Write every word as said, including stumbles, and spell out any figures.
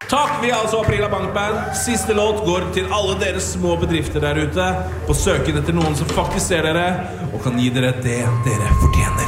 Takk, vi er altså Aprila Bankband. Siste låt går til alle dere små bedrifter der ute på søken etter noen som faktisk ser dere og kan gi dere det dere fortjener.